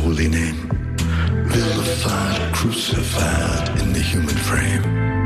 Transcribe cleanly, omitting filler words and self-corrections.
holy name, vilified, crucified in the human frame.